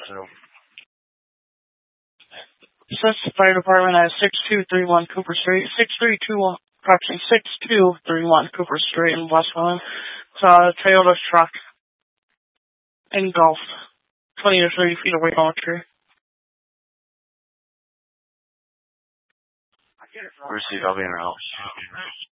This fire department at 6231 Cooper Street, 6231 Cooper Street in Westmoreland. Toyota truck engulfed 20 to 30 feet away from a tree. Receive, I'll be in your house.